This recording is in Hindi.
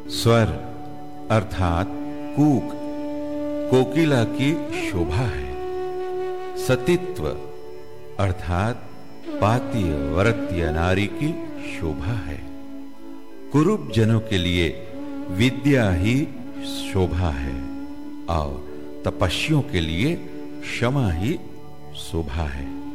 स्वर अर्थात कूक कोकिला की शोभा है। सतीत्व अर्थात पातीय वरत्य नारी की शोभा है। कुरूप जनों के लिए विद्या ही शोभा है और तपस्वियों के लिए क्षमा ही शोभा है।